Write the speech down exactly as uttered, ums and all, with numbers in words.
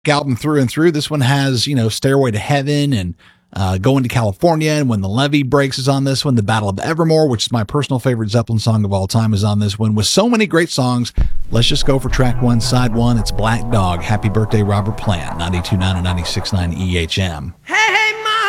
album through and through. This one has, you know, Stairway to Heaven and uh, Going to California, and When the Levee Breaks is on this one. The Battle of Evermore, which is my personal favorite Zeppelin song of all time, is on this one. With so many great songs, let's just go for track one, side one. It's Black Dog. Happy birthday, Robert Plant. ninety-two point nine and ninety-six point nine E H M. Hey!